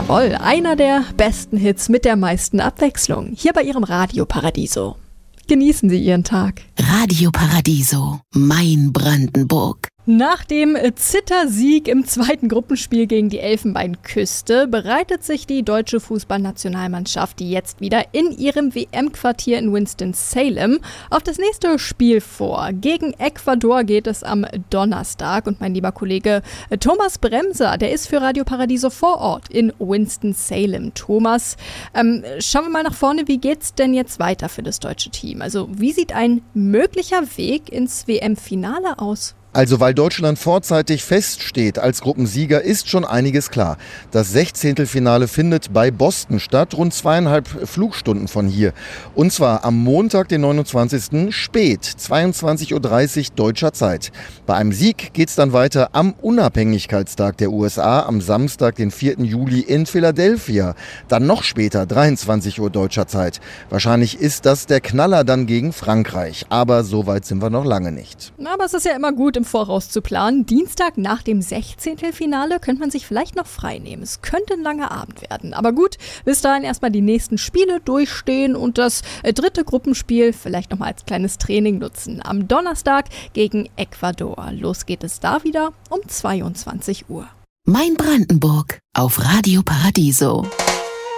Jawohl, einer der besten Hits mit der meisten Abwechslung. Hier bei Ihrem Radio Paradiso. Genießen Sie Ihren Tag. Radio Paradiso, mein Brandenburg. Nach dem Zittersieg im zweiten Gruppenspiel gegen die Elfenbeinküste bereitet sich die deutsche Fußballnationalmannschaft jetzt wieder in ihrem WM-Quartier in Winston-Salem auf das nächste Spiel vor. Gegen Ecuador geht es am Donnerstag und mein lieber Kollege Thomas Bremser, der ist für Radio Paradiso vor Ort in Winston-Salem. Thomas, schauen wir mal nach vorne, wie geht's denn jetzt weiter für das deutsche Team? Also wie sieht ein möglicher Weg ins WM-Finale aus? Also weil Deutschland vorzeitig feststeht als Gruppensieger, ist schon einiges klar. Das 16. findet bei Boston statt, rund 2,5 Flugstunden von hier. Und zwar am Montag, den 29. spät, 22:30 Uhr deutscher Zeit. Bei einem Sieg geht's dann weiter am Unabhängigkeitstag der USA, am Samstag, den 4. Juli in Philadelphia. Dann noch später, 23 Uhr deutscher Zeit. Wahrscheinlich ist das der Knaller dann gegen Frankreich. Aber so weit sind wir noch lange nicht. Aber es ist ja immer gut, im Voraus zu planen. Dienstag nach dem 16. Finale könnte man sich vielleicht noch frei nehmen. Es könnte ein langer Abend werden. Aber gut, bis dahin erstmal die nächsten Spiele durchstehen und das dritte Gruppenspiel vielleicht nochmal als kleines Training nutzen. Am Donnerstag gegen Ecuador. Los geht es da wieder um 22 Uhr. Mein Brandenburg auf Radio Paradiso.